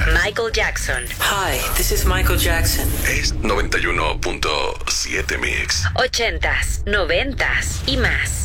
Michael Jackson. Hi, this is Michael Jackson. Es 91.7 Mix. 80s, 90s y más.